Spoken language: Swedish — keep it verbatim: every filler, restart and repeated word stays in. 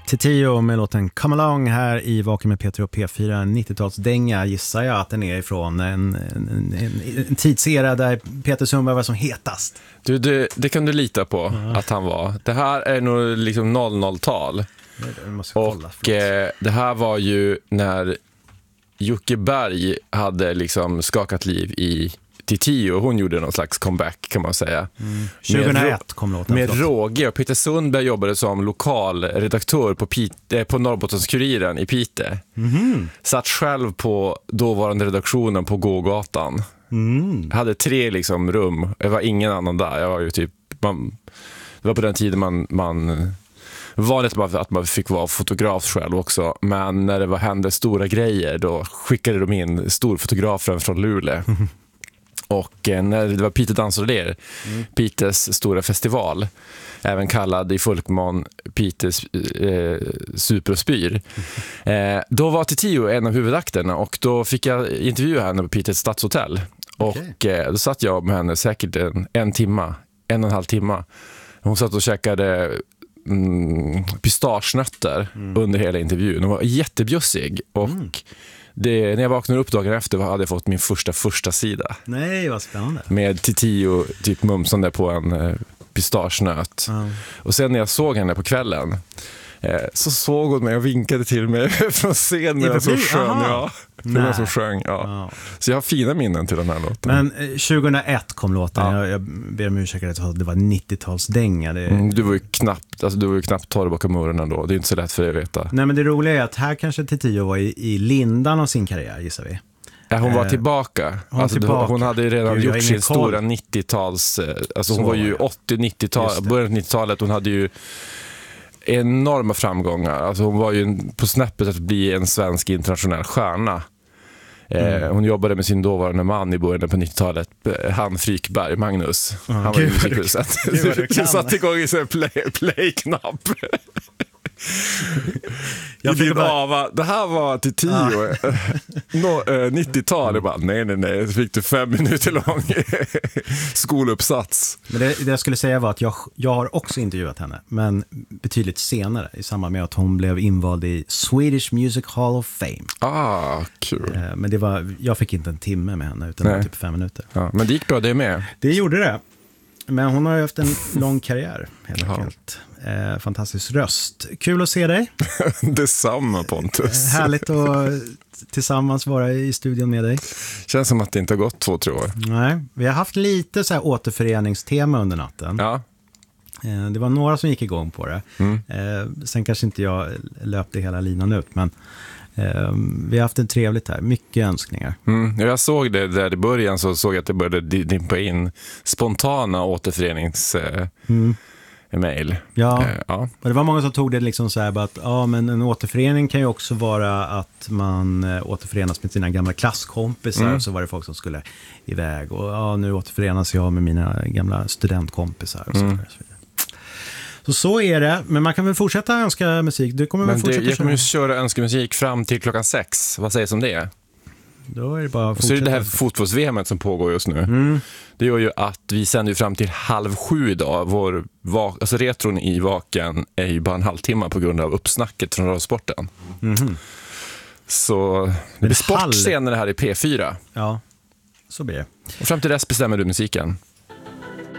Tio med låten Come Along här i Vaken med Peter och P fyra, nittiotalsdänga gissar jag att den är ifrån en, en, en, en tidsera där Peter Sundberg var som hetast. Du, det, det kan du lita på ja. Att han var. Det här är nog liksom noll noll-tal. Och eh, det här var ju när Jocke Berg hade liksom skakat liv i Tio, hon gjorde någon slags comeback kan man säga. Mm. tjugohundraett kom låten. Med råge, och Peter Sundberg jobbade som lokal redaktör på, Pite, på Norrbottens-Kuriren i Pite. Mm. Satt själv på dåvarande redaktionen på Gågatan. Mm. Hade tre liksom rum, det var ingen annan där. Jag var ju typ, man, det var på den tiden man, man vanligt att man fick vara fotograf själv också, men när det var, hände stora grejer då skickade de in storfotografen från Luleå. Mm. Och när det var Pite Dansorder, mm. Pites stora festival, även kallad i folkmån Pites eh, Superspyr, mm. eh, då var Tio en av huvudakterna, och då fick jag intervjua henne på Pites stadshotell. Okay. Och eh, då satt jag med henne säkert en, en timma, en och en halv timma. Hon satt och käkade mm, pistagenötter mm. under hela intervjun. Hon var jättebjussig, och mm. Det, när jag vaknade upp dagen efter hade jag fått min första första sida. Nej, vad spännande. Med Tio typ mumsande på en eh, pistagenöt. Mm. Och sen när jag såg henne på kvällen eh, så såg hon mig och vinkade till mig från scenen medan som sjöng. Ja, medan som sjöng, ja. Ja. Så jag har fina minnen till den här låten. Men eh, tjugohundraett kom låten. Ja. Jag, jag ber om ursäkt att det var nittiotalsdänga. Det... Mm, du var ju knappt, alltså du var ju knappt torr bakom muren ändå. Det är inte så lätt för dig att veta. Nej, men det roliga är att här kanske Tio var i, i lindan av sin karriär, gissar vi. Ja, hon var tillbaka. Hon, alltså, tillbaka. hon hade ju redan Gud, gjort sin koll. stora nittio-tals... Alltså hon så var ju åttio-nittio-tal, början av nittiotalet. Hon hade ju enorma framgångar. Alltså hon var ju på snäppet att bli en svensk internationell stjärna. Mm. Eh, hon jobbade med sin dåvarande man i början på nittiotalet, han Frykberg, Magnus. Oh, han var ju musikhuset. Så satt igång i en play, play-knapp. Jag fick bara... Det här var till tio ah. no, eh, nittiotal. Jag bara, nej, nej, nej. Så fick du fem minuter lång skoluppsats. Men det, det jag skulle säga var att jag, jag har också intervjuat henne, men betydligt senare, i samband med att hon blev invald i Swedish Music Hall of Fame. Ah, kul. Eh, men det var, jag fick inte en timme med henne, utan det var typ fem minuter. Ja, men det gick bra det med. Det gjorde det. Men hon har ju haft en lång karriär, helt enkelt. Eh, fantastisk röst. Kul att se dig. Detsamma, Pontus. Eh, härligt att tillsammans vara i studion med dig. Känns som att det inte har gått två, tre år. Nej, vi har haft lite så här återföreningstema under natten. Ja. Eh, det var några som gick igång på det. Mm. Eh, sen kanske inte jag löpte hela linan ut, men eh, vi har haft det trevligt här. Mycket önskningar. Mm. Jag såg det där i början, så såg jag att det började dimpa in spontana återförenings... Eh, mm. mail. Ja. Eh, ja, och det var många som tog det liksom så här att ja, men en återförening kan ju också vara att man eh, återförenas med sina gamla klasskompisar, mm. och så var det folk som skulle iväg och ja, nu återförenas jag med mina gamla studentkompisar och så, mm. så vidare. Så så är det, men man kan väl fortsätta önska musik. Du kommer men väl fortsätta det, jag kommer ju köra önskemusik fram till klockan sex. Vad sägs om det? Då är det bara så är det det här fotbolls-V M som pågår just nu. Mm. Det gör ju att vi sänder fram till halv sju idag. Vår va- alltså retron i Vaken är ju bara en halvtimme på grund av uppsnacket från Radiosporten. Mm. Så det blir sportscener här i P fyra. Ja, så blir det. Och fram till dess bestämmer du musiken.